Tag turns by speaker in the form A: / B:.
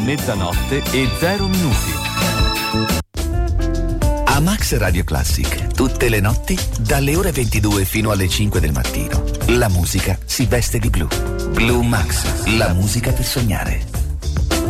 A: mezzanotte e 0 minuti.
B: A Max Radio Classic, tutte le notti, dalle ore 22 fino alle 5 del mattino, la musica si veste di blu. Blue Max, la musica per sognare.